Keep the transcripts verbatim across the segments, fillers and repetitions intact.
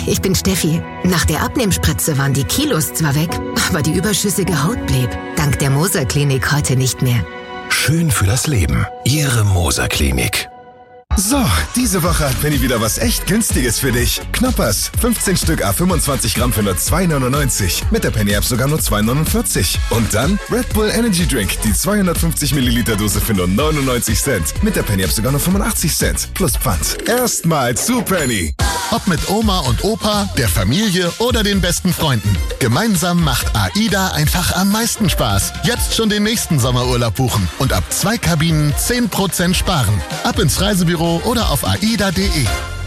ich bin Steffi. Nach der Abnehmspritze waren die Kilos zwar weg, aber die überschüssige Haut blieb. Dank der Moser Klinik heute nicht mehr. Schön für das Leben. Ihre Moser Klinik. So, diese Woche hat Penny wieder was echt Günstiges für dich. Knoppers, fünfzehn Stück à fünfundzwanzig Gramm für nur zwei neunundneunzig. Mit der Penny App sogar nur zwei neunundvierzig. Und dann Red Bull Energy Drink, die zweihundertfünfzig Milliliter Dose für nur neunundneunzig Cent. Mit der Penny App sogar nur fünfundachtzig Cent. Plus Pfand. Erstmal zu Penny. Ob mit Oma und Opa, der Familie oder den besten Freunden. Gemeinsam macht AIDA einfach am meisten Spaß. Jetzt schon den nächsten Sommerurlaub buchen und ab zwei Kabinen zehn Prozent sparen. Ab ins Reisebüro oder auf aida punkt de.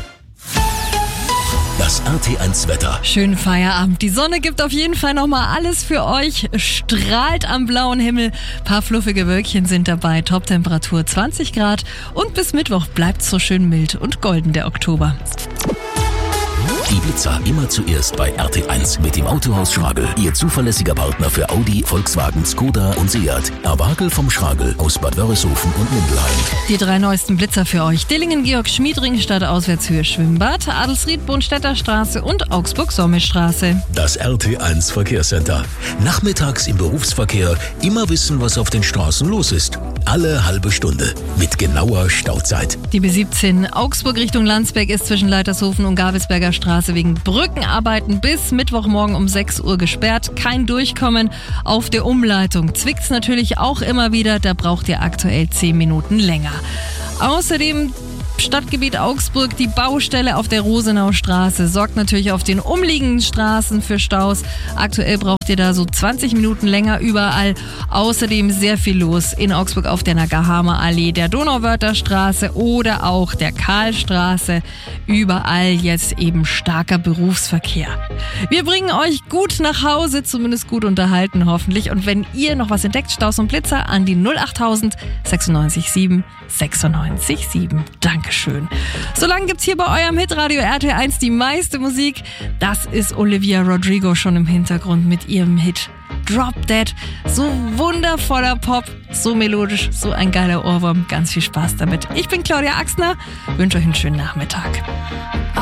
Das R T eins Wetter. Schönen Feierabend. Die Sonne gibt auf jeden Fall nochmal alles für euch. Strahlt am blauen Himmel. Ein paar fluffige Wölkchen sind dabei. Toptemperatur zwanzig Grad. Und bis Mittwoch bleibt so schön mild und golden der Oktober. Die Blitzer immer zuerst bei R T eins mit dem Autohaus Schragel. Ihr zuverlässiger Partner für Audi, Volkswagen, Skoda und Seat. Erwagel vom Schragel aus Bad Wörishofen und Mindelheim. Die drei neuesten Blitzer für euch. Dillingen-Georg-Schmiedring statt Auswärtshöhe Schwimmbad, Adelsried Bonstädter Straße und Augsburg-Sommelstraße. Das R T eins Verkehrscenter. Nachmittags im Berufsverkehr immer wissen, was auf den Straßen los ist. Alle halbe Stunde mit genauer Stauzeit. Die B siebzehn Augsburg Richtung Landsberg ist zwischen Leitershofen und Gabelsberger Straße wegen Brückenarbeiten bis Mittwochmorgen um sechs Uhr gesperrt. Kein Durchkommen auf der Umleitung. Zwickt's natürlich auch immer wieder, da braucht ihr aktuell zehn Minuten länger. Außerdem Stadtgebiet Augsburg, die Baustelle auf der Rosenaustraße sorgt natürlich auf den umliegenden Straßen für Staus. Aktuell braucht ihr da so zwanzig Minuten länger überall. Außerdem sehr viel los in Augsburg auf der Nagahama Allee, der Donauwörtherstraße oder auch der Karlstraße. Überall jetzt eben starker Berufsverkehr. Wir bringen euch gut nach Hause, zumindest gut unterhalten hoffentlich. Und wenn ihr noch was entdeckt, Staus und Blitzer an die null achttausend sechsundneunzig sieben sechsundneunzig sieben. Dankeschön. Solange gibt's hier bei eurem Hitradio R T eins die meiste Musik. Das ist Olivia Rodrigo schon im Hintergrund mit ihrem Hit Drop Dead. So wundervoller Pop, so melodisch, so ein geiler Ohrwurm. Ganz viel Spaß damit. Ich bin Claudia Axner, wünsche euch einen schönen Nachmittag.